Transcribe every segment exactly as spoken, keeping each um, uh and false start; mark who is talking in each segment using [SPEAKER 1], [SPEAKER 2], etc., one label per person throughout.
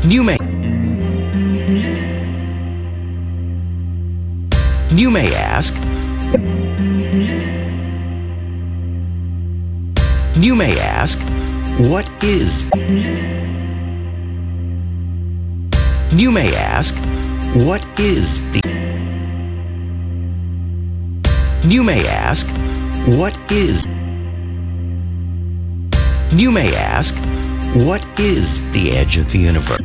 [SPEAKER 1] You may You may ask You may ask, what is? You may ask, what is the? You may ask, what is? You may ask, what is the edge of the universe?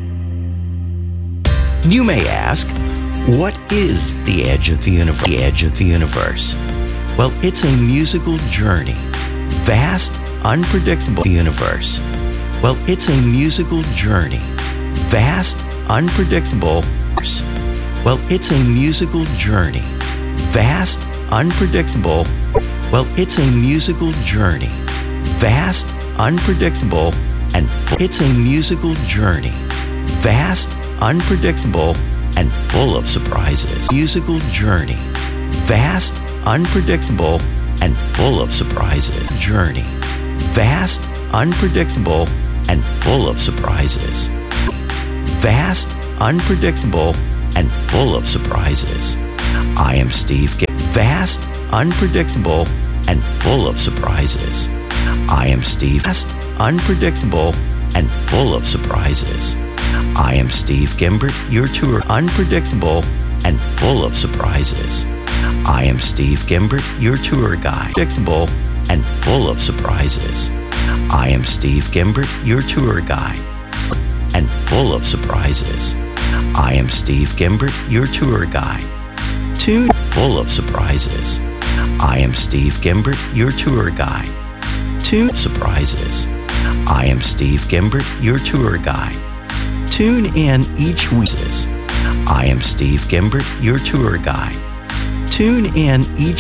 [SPEAKER 1] You may ask, what is the edge of the universe? The edge of the universe. Well, it's a musical journey. Vast, unpredictable universe. Well, it's a musical journey. Vast, unpredictable. Well, it's a musical journey. Vast, unpredictable. Well, it's a musical journey. Vast, unpredictable, and full. It's a musical journey. Vast, unpredictable, and full of surprises. Musical journey. Vast, unpredictable, and full of surprises. Journey. Vast, unpredictable, and full of surprises. Vast, unpredictable, and full of surprises. I am Steve G. Vast, unpredictable, and full of surprises. I am Steve. Vast, unpredictable, and full of surprises. I am Steve Gimbert, your tour. Unpredictable and full of surprises. I am Steve Gimbert, your tour guide. Predictable and full of surprises. I am Steve Gimbert, your tour guide. And full of surprises. I am Steve Gimbert, your tour guide. Tune full of surprises. I am Steve Gimbert, your tour guide. Tune surprises. I am Steve Gimbert, your tour guide. Tune in each week. I am Steve Gimbert, your tour guide. Tune in each